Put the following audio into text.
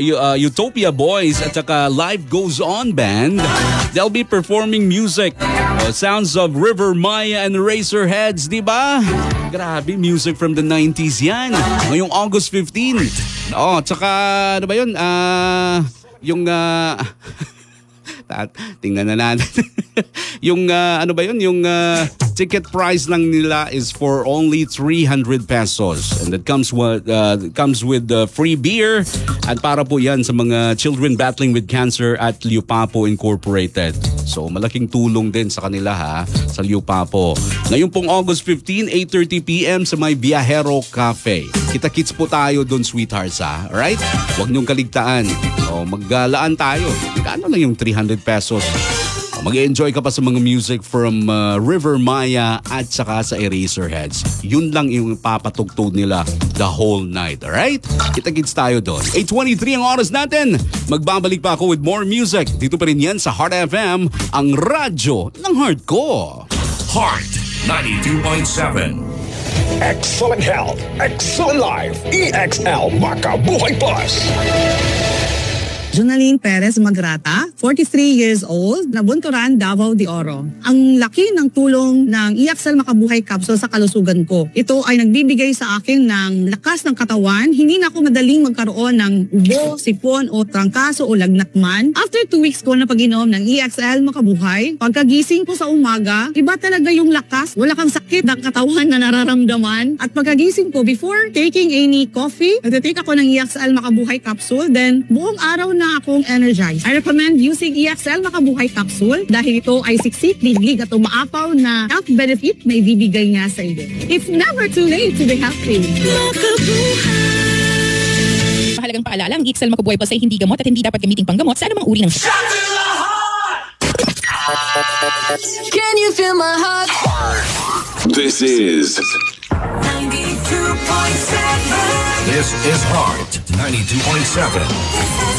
Utopia Boys at saka Life Goes On Band. They'll be performing music. Sounds of River Maya and Eraserheads, di ba? Grabe, music from the 90s yan. Ngayong August 15. At saka, ano ba yun? Tingnan na natin. Yung ano ba yun? Yung ticket price lang nila is for only 300 pesos. And that comes with free beer. At para po yan sa mga children battling with cancer at Liupapo Incorporated. So malaking tulong din sa kanila sa Liupapo. Ngayon pong August 15, 8:30 p.m. sa may Viajero Cafe. Kita-kits po tayo doon, sweethearts Alright? Huwag niyong kaligtaan. Maggalaan tayo. Kano lang yung 300 pesos? Mag-enjoy ka pa sa mga music from River Maya at saka sa Eraserheads. Yun lang yung papatugtog nila the whole night. Alright? Kita-kits tayo doon. 8:23 ang oras natin. Magbabalik pa ako with more music. Dito pa rin yan sa Heart FM, ang radyo ng heart ko. Heart 92.7. Excellent health, excellent life. EXL Makabuhay Plus. Jonaline Perez Magrata, 43 years old, Nabunturan, Davao de Oro. Ang laki ng tulong ng EXL Makabuhay Capsule sa kalusugan ko. Ito ay nagbibigay sa akin ng lakas ng katawan. Hindi na ako madaling magkaroon ng ubo, sipon o trangkaso o lagnat man. After 2 weeks ko na pag-inom ng EXL Makabuhay, pagkagising ko sa umaga, iba talaga yung lakas. Wala kang sakit ng katawan na nararamdaman. At pagkagising ko, before taking any coffee, nagtitake ako ng EXL Makabuhay Capsule. Then, buong araw na akong energized. I recommend using EXL Makabuhay Capsule dahil ito ay siksik, liglig at umaapaw na health benefit na ibibigay niya sa iyo. It's never too late to be healthy. Mahalagang paalala, ang EXL Makabuhay Plus ay hindi gamot at hindi dapat gamiting panggamot sa anumang uri ng Can you feel my heart? This is 92.7. This is Heart 92.7.